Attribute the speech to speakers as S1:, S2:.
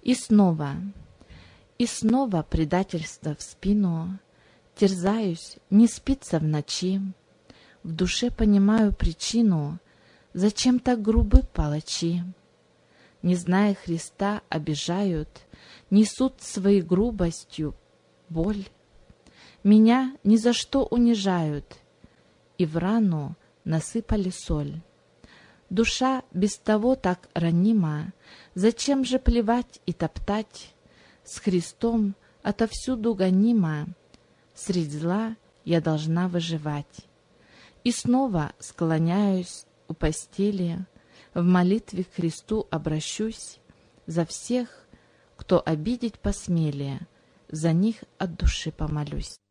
S1: И снова предательство в спину, терзаюсь, не спится в ночи, в душе понимаю причину, зачем так грубы палачи. Не зная Христа, обижают, несут своей грубостью боль. Меня ни за что унижают, и в рану насыпали соль. Душа без того так ранима, зачем же плевать и топтать? С Христом отовсюду гонима, средь зла я должна выживать. И снова склоняюсь у постели, в молитве к Христу обращусь, за всех, кто обидеть посмели, за них от души помолюсь.